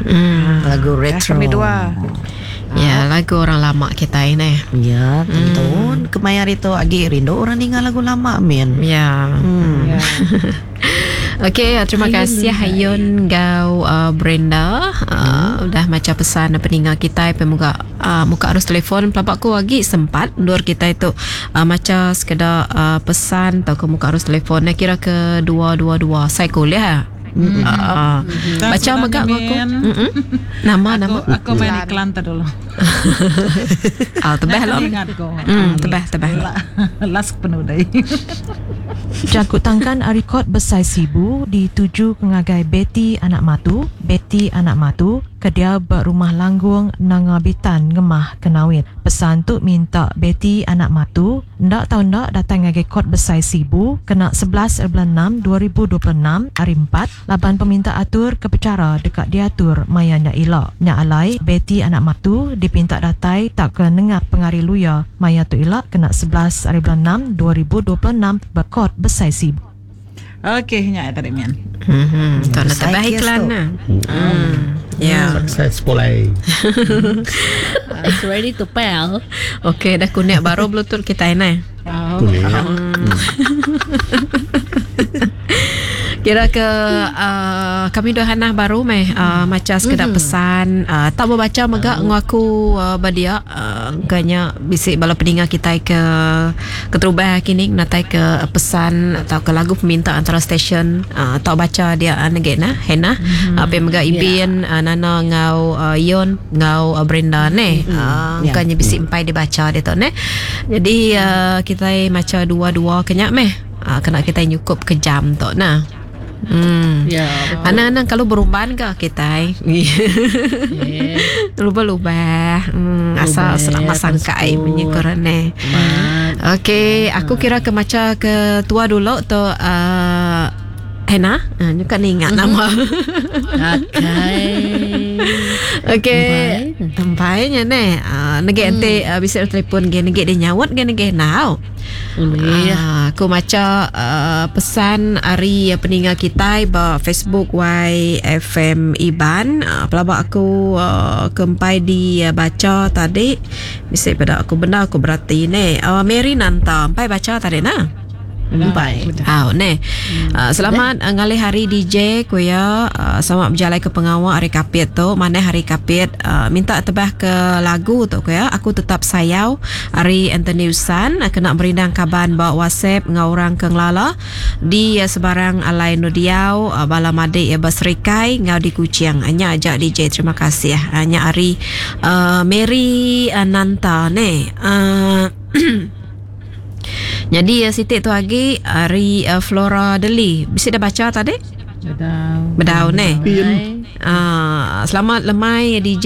Lagu retro. Kami dua. Ya, lagu orang lama kita ini. Ya, tentu. Kemarin itu agi rindu orang dengar lagu lama, Min. Ya. Ya. Okey, terima kasih Hayun Gau Brenda. Dah macam pesan pendengar kita pemuka muka arus telefon pelabak ku lagi sempat ndur kita itu macam sekedar pesan atau ke muka arus telefon kira ke 222 saya kuliah. Baca magak aku. Nama. Aku main iklan tu dulu. Tebah lah. Tebah. Las penuh dah. Jangkut tangkan rekod besar sibu dituju kengagai Betty anak matu kedia berumah langgung nangabitan ngemah kenawin. Pesan tu minta Betty anak matu ndak tahu ndak datang ngagai kod besar sibu kena 11/6/2026 hari 4 laban peminta atur kepecara dekat diatur mayanya ilak nya alai Betty anak matu dipinta datai tak ke nengah pengari luya maya tu ilak kena 11/6/2026 berkod besar sibu. Okey, nya tadi Mian. Tak nak tebah iklan nah. Ya. Successfully. It's ready to pal. Okey, dah kunik baru Bluetooth kita ini. Kira ke kami dah hanah baru macam sekedar pesan tak berbaca megak ngaku badia kanya bisik bala pendengar kita ke terubah kini natai ke pesan atau ke lagu peminta antara stesen tak baca dia negena hena apa megak Ibin Nana ngau Yon ngau Brenda ne kanya bisik empai dibaca dia tu ne. Jadi kita macam dua-dua kenyak kena kita nyukup ke jam tu nah. Ya. Anak-anak kalau berumban ke kita lupa asal selama sangkai menyukurane. Okey, aku kira ke macam ke tua dulu tu Hena, juga ni ingat nama. Okey, tempatnya ni. Negek nanti bisa telefon gini negek dia nyawat gini now. Aku macam pesan hari pendengar kita ba Facebook YFM Iban. Pelabak aku kempai di baca tadi. Bisa pada aku benar aku berarti ni. Mary Nanta, empai baca tadi nah. Baik. Selamat ngalih hari DJ kuya. Selamat berjalan ke pengawal hari kapit tu. Mana hari kapit minta tebah ke lagu tu kuya. Aku tetap sayau hari Anthony Usan kena berindang kaban bawa WhatsApp ngaurang ke ngelala di sebarang alai nudiau bala made ya basrikai ngau di kuciang anya ajak DJ. Terima kasih hanya hari Mary Nanta ne. Jadi Siti tu lagi hari Flora Deli. Bisa dah baca tadi? Bedau ne. Selamat lemai DJ